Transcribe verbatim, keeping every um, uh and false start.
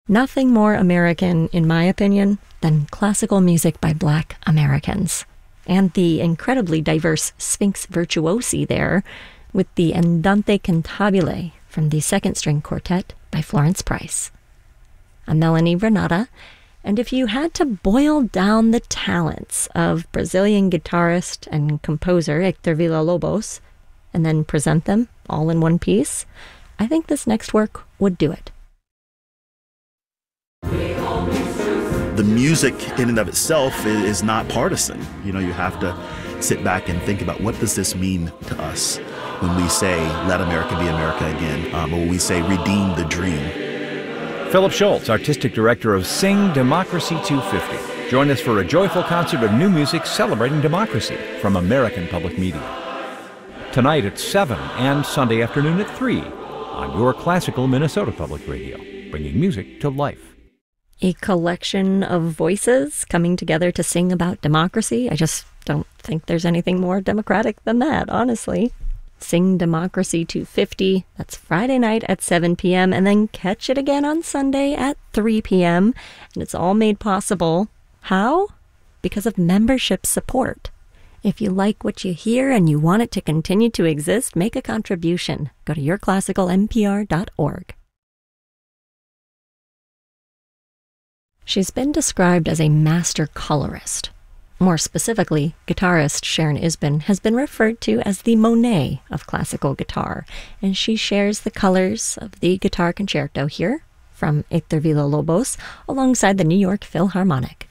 Nothing more American, in my opinion, than classical music by Black Americans. And the incredibly diverse Sphinx virtuosi there with the Andante Cantabile from the Second String Quartet by Florence Price. I'm Melanie Renata, and if you had to boil down the talents of Brazilian guitarist and composer Héctor Villa-Lobos and then present them all in one piece, I think this next work would do it. The music in and of itself is not partisan. You know, you have to sit back and think about, what does this mean to us when we say, let America be America again, um, or when we say, redeem the dream. Philip Schultz, Artistic Director of Sing Democracy two fifty. Join us for a joyful concert of new music celebrating democracy from American Public Media. Tonight at seven and Sunday afternoon at three on your classical Minnesota Public Radio, bringing music to life. A collection of voices coming together to sing about democracy. I just don't think there's anything more democratic than that, honestly. Sing Democracy two fifty, that's Friday night at seven p.m., and then catch it again on Sunday at three p.m. And it's all made possible. How? Because of membership support. If you like what you hear and you want it to continue to exist, make a contribution. Go to your classical n p r dot org. She's been described as a master colorist. More specifically, guitarist Sharon Isbin has been referred to as the Monet of classical guitar, and she shares the colors of the Guitar Concerto here from Héctor Villa-Lobos alongside the New York Philharmonic.